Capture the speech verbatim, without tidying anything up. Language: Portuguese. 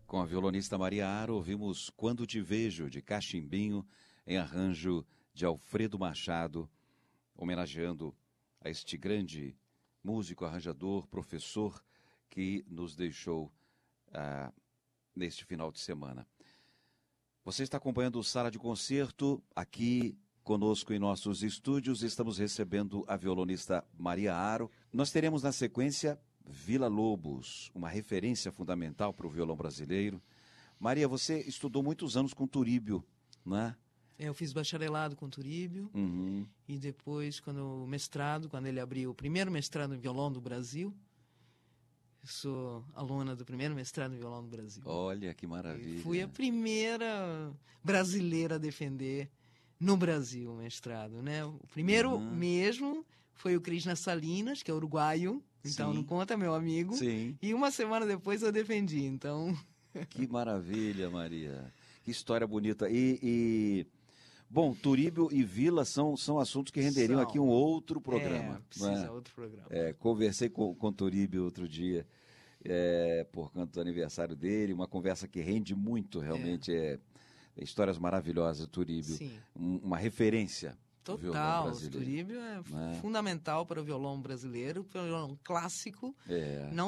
Com a violonista Maria Aro, ouvimos Quando Te Vejo, de Cachimbinho, em arranjo de Alfredo Machado, homenageando a este grande músico, arranjador, professor que nos deixou ah, neste final de semana. Você está acompanhando o Sala de Concerto, aqui conosco em nossos estúdios, estamos recebendo a violonista Maria Aro. Nós teremos na sequência Villa-Lobos, uma referência fundamental para o violão brasileiro. Maria, você estudou muitos anos com Turíbio, né? Eu fiz bacharelado com Turíbio, uhum. E depois, quando o mestrado, quando ele abriu o primeiro mestrado em violão do Brasil, eu sou aluna do primeiro mestrado em violão do Brasil. Olha, que maravilha. E fui a primeira brasileira a defender no Brasil o mestrado, né? O primeiro uhum. mesmo foi o Krishna Salinas, que é uruguaio, então Sim. não conta, meu amigo. Sim. E uma semana depois eu defendi, então... Que maravilha, Maria. Que história bonita. E... e... Bom, Turíbio e Vila são, são assuntos que renderiam são. aqui um outro programa. É, precisa né? outro programa. É, conversei com, com Turíbio outro dia, é, por conta do aniversário dele, uma conversa que rende muito, realmente. É, é histórias maravilhosas, Turíbio. Sim. Um, uma referência. Total, o Turíbio é né? fundamental para o violão brasileiro, para o violão clássico. É. Não